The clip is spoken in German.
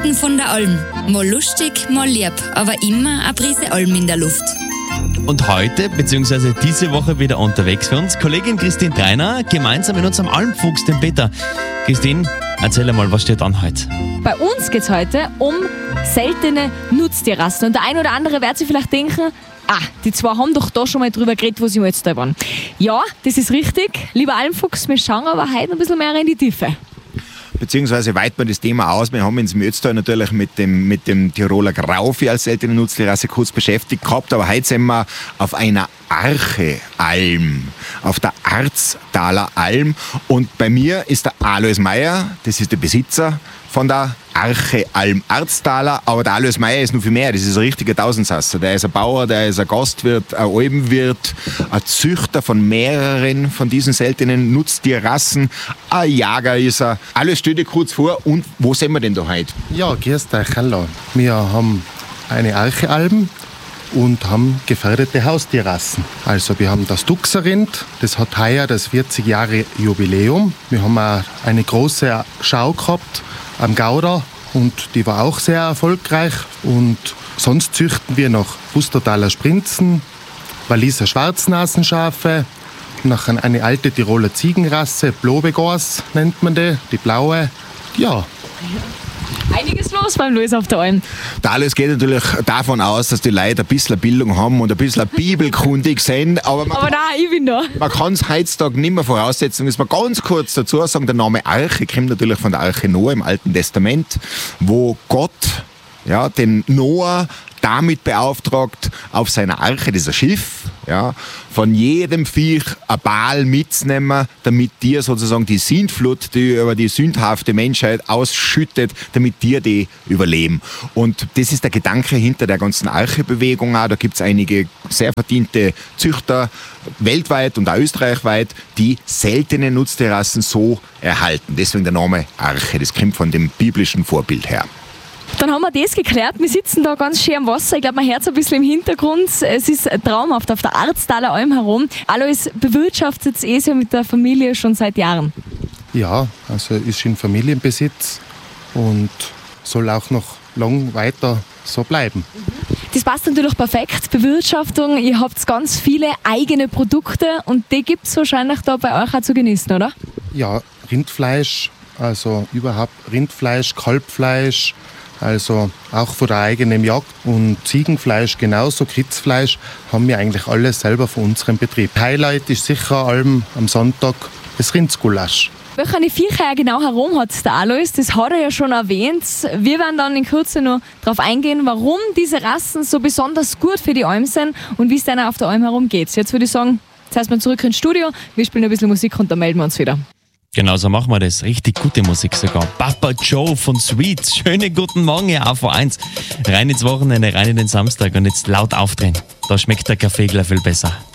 Geschichten von der Alm. Mal lustig, mal lieb, aber immer eine Prise Alm in der Luft. Und heute, beziehungsweise diese Woche wieder unterwegs für uns, Kollegin Christine Treiner, gemeinsam mit unserem Almfuchs, den Peter. Christine, erzähl mal, was steht an heute? Bei uns geht es heute um seltene Nutztierrassen. Und der ein oder andere wird sich vielleicht denken, die zwei haben doch da schon mal drüber geredet, wo sie mal jetzt da waren. Ja, das ist richtig. Lieber Almfuchs, wir schauen aber heute ein bisschen mehr in die Tiefe. Beziehungsweise weiten wir das Thema aus. Wir haben uns im Ötztal natürlich mit dem Tiroler Grauvieh als seltene Nutztierrasse kurz beschäftigt gehabt, aber heute sind wir auf einer Arche-Alm, auf der Arztaler Alm. Und bei mir ist der Alois Meyer, das ist der Besitzer von der Arche-Alm Arztaler, aber der Alois Meyer ist noch viel mehr, das ist ein richtiger Tausendsasser. Der ist ein Bauer, der ist ein Gastwirt, ein Almwirt, ein Züchter von mehreren von diesen seltenen Nutztierrassen, ein Jager ist er. Alois, stell dir kurz vor, und wo sind wir denn da heute? Ja, grüß euch, hallo. Wir haben eine Arche-Alm und haben gefährdete Haustierrassen. Also wir haben das Duxerrind, das hat heuer das 40 Jahre Jubiläum. Wir haben auch eine große Schau gehabt am Gauda und die war auch sehr erfolgreich. Und sonst züchten wir noch Pustertaler Sprinzen, Walliser Schwarznasenschafe, nachher eine alte Tiroler Ziegenrasse, Blobegors nennt man die blaue. Ja. Einiges los beim Luis auf der Alm. Der Alois geht natürlich davon aus, dass die Leute ein bisschen Bildung haben und ein bisschen bibelkundig sind. Aber nein, ich bin da. Man kann es heutzutage nicht mehr voraussetzen. Muss man ganz kurz dazu sagen, der Name Arche kommt natürlich von der Arche Noah im Alten Testament, wo Gott den Noah damit beauftragt, auf seiner Arche, das ist ein Schiff, von jedem Viech ein Bal mitzunehmen, damit dir sozusagen die Sintflut, die über die sündhafte Menschheit ausschüttet, damit dir die überleben. Und das ist der Gedanke hinter der ganzen Arche-Bewegung auch. Da gibt es einige sehr verdiente Züchter weltweit und auch österreichweit, die seltene Nutztierrassen so erhalten. Deswegen der Name Arche, das kommt von dem biblischen Vorbild her. Dann haben wir das geklärt. Wir sitzen da ganz schön am Wasser. Ich glaube, man hört es ein bisschen im Hintergrund. Es ist traumhaft auf der Arztaler Alm herum. Alois bewirtschaftet es ja mit der Familie schon seit Jahren. Ja, also ist in Familienbesitz und soll auch noch lang weiter so bleiben. Das passt natürlich perfekt. Bewirtschaftung, ihr habt ganz viele eigene Produkte und die gibt es wahrscheinlich da bei euch auch zu genießen, oder? Ja, Rindfleisch, also überhaupt Rindfleisch, Kalbfleisch, also auch von der eigenen Jagd, und Ziegenfleisch genauso, Kitzfleisch haben wir eigentlich alles selber von unserem Betrieb. Highlight ist sicher allem am Sonntag das Rindsgulasch. Welche Viecher er genau herum hat, der Alois, das hat er ja schon erwähnt. Wir werden dann in Kürze noch darauf eingehen, warum diese Rassen so besonders gut für die Alm sind und wie es denen auf der Alm herum geht. Jetzt würde ich sagen, jetzt heißt man zurück ins Studio, wir spielen ein bisschen Musik und dann melden wir uns wieder. Genau so machen wir das. Richtig gute Musik sogar. Papa Joe von Sweets. Schönen guten Morgen, ja, AV1. Rein ins Wochenende, rein in den Samstag und jetzt laut aufdrehen. Da schmeckt der Kaffee gleich viel besser.